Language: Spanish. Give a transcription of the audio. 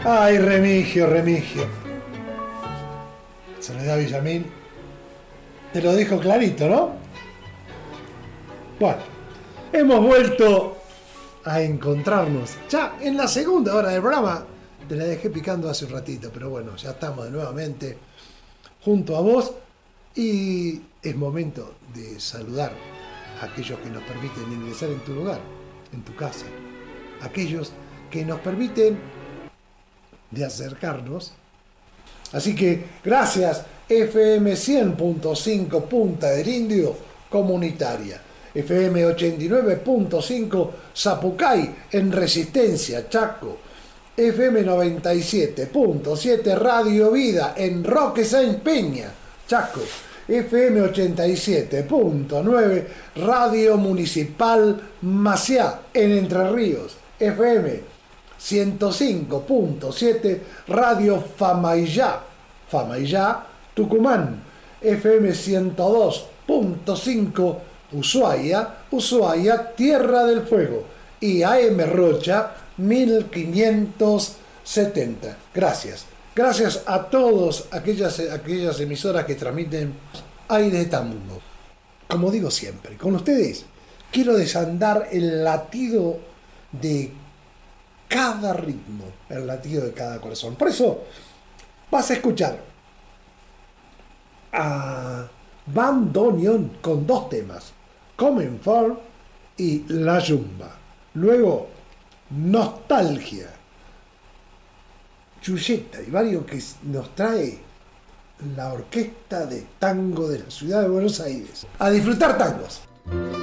Ay, Remigio, Remigio. Soledad Villamil. Te lo dijo clarito, ¿no? Bueno, hemos vuelto a encontrarnos ya en la segunda hora del programa. Te la dejé picando hace un ratito, pero bueno, ya estamos nuevamente junto a vos y es momento de saludar a aquellos que nos permiten ingresar en tu lugar, en tu casa, aquellos que nos permiten de acercarnos. Así que gracias FM 100.5 Punta del Indio Comunitaria, FM 89.5 Zapucay en Resistencia, Chaco, FM 97.7 Radio Vida en Roque Sáenz Peña, Chaco, FM 87.9 Radio Municipal Maciá en Entre Ríos, FM 105.7 Radio Famaillá, Tucumán, FM 102.5 Ushuaia, Tierra del Fuego y AM Rocha 1570. Gracias a todas aquellas emisoras que transmiten aire de Tamundo. Como digo siempre, con ustedes quiero desandar el latido de cada ritmo, el latido de cada corazón. Por eso vas a escuchar a Bandoneon con dos temas, Coming For y La Yumba. Luego Nostalgia, Chuyeta y varios que nos trae la Orquesta de Tango de la Ciudad de Buenos Aires. A disfrutar tangos.